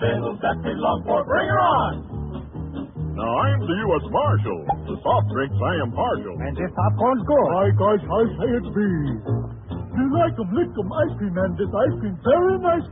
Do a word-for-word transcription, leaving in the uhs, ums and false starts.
bills that belong for. Bring her on! Now, I'm the U S Marshal. The soft drinks I am partial. And this popcorn's good. My gosh, I say it be. You like 'em, lick 'em, ice cream, and this ice cream very nice